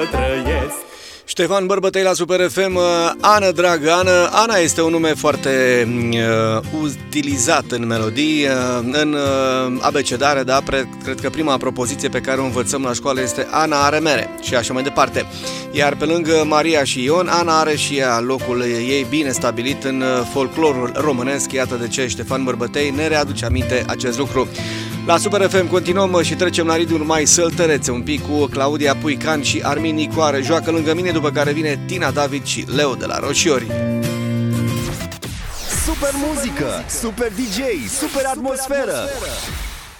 trăiesc. Ștefan Bărbătei la Super FM. Ana, dragă Ana. Ana este un nume foarte utilizat în melodii, în abecedare, da? Cred că prima propoziție pe care o învățăm la școală este Ana are mere și așa mai departe. Iar pe lângă Maria și Ion, Ana are și ea locul ei bine stabilit în folclorul românesc. Iată de ce Ștefan Bărbătei ne readuce aminte acest lucru. La Super FM continuăm și trecem la ritmuri mai săltărețe un pic cu Claudia Puican și Armin Nicoare. Joacă lângă mine, după care vine Tina David și Leo de la Roșiori. Super muzică, super DJ, super atmosferă.